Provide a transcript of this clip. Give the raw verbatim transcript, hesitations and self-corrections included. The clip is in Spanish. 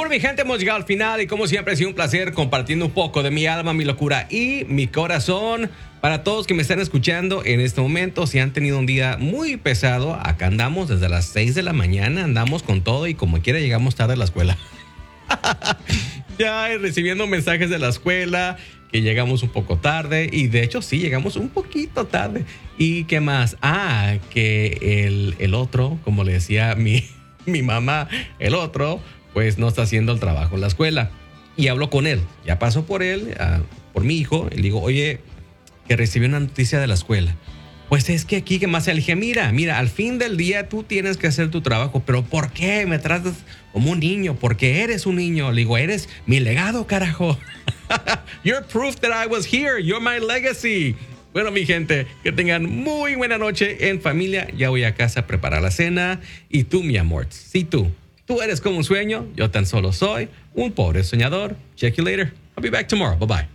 Bueno, mi gente, hemos llegado al final y como siempre ha sido un placer compartiendo un poco de mi alma, mi locura y mi corazón. Para todos que me están escuchando en este momento, si han tenido un día muy pesado, acá andamos desde las seis de la mañana, andamos con todo y como quiera llegamos tarde a la escuela. Ya recibiendo mensajes de la escuela que llegamos un poco tarde y de hecho sí, llegamos un poquito tarde. ¿Y qué más? Ah, que el, el otro, como le decía mi, mi mamá, el otro, pues no está haciendo el trabajo en la escuela. Y hablo con él, ya paso por él, uh, por mi hijo, y le digo, oye, que recibí una noticia de la escuela. Pues es que aquí, que más se le dije, mira, mira, al fin del día tú tienes que hacer tu trabajo, pero ¿por qué me tratas como un niño? Porque eres un niño. Le digo, eres mi legado, carajo. You're proof that I was here. You're my legacy. Bueno, mi gente, que tengan muy buena noche en familia. Ya voy a casa a preparar la cena. Y tú, mi amor, sí tú. Tú eres como un sueño. Yo tan solo soy un pobre soñador. Check you later. I'll be back tomorrow. Bye bye.